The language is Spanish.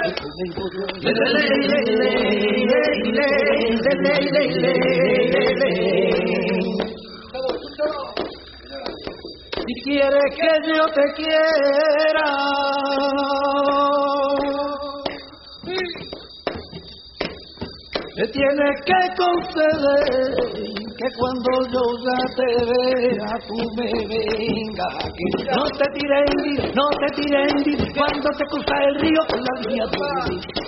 Si quieres que yo te quiera, me tienes que conceder que cuando yo ya te vea tú me vengas, que no te tires, cuando te cruza el río por la línea de